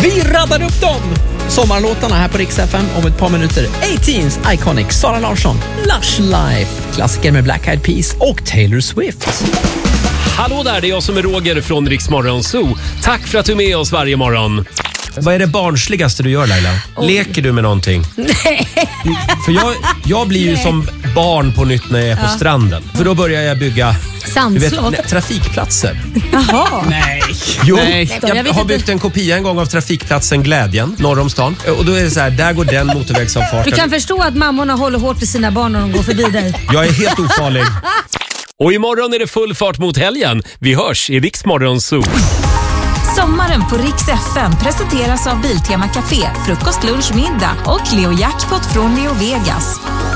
Vi raddar upp dem! Sommarlåtarna här på Rix FM om ett par minuter. 18s, Iconic, Sara Larsson, Lush Life, klassiker med Black Eyed Peas och Taylor Swift. Hallå där, det är jag som är Roger från Rix Morgon Zoo. Tack för att du är med oss varje morgon. Vad är det barnsligaste du gör, Laila? Leker du med någonting? Nej. För jag blir ju som barn på nytt när jag är på stranden. För då börjar jag bygga trafikplatser. Jaha. Nej. Jo, Nej. jag har byggt en kopia en gång av trafikplatsen Glädjen norr om stan. Och då är det så här, där går den motorvägsavfarten. Du kan förstå att mammorna håller hårt för sina barn när de går förbi dig. Jag är helt ofarlig. Och imorgon är det full fart mot helgen. Vi hörs i Rix Morgon Zoo. Sommaren på Rix FM presenteras av Biltema Café, frukost, lunch, middag och Leo Jackpot från Leo Vegas.